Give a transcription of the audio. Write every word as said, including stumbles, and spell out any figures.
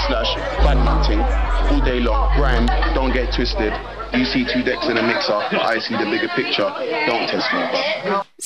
slash badminton all day long. Grime, don't get twisted. You see two decks in a mixer, but I see the bigger picture. Don't test me, bro.